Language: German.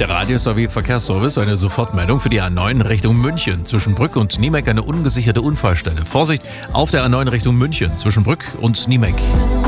Der Radio Verkehrsservice, eine Sofortmeldung für die A9 Richtung München. Zwischen Brück und Niemek eine ungesicherte Unfallstelle. Vorsicht auf der A9 Richtung München zwischen Brück und Niemek.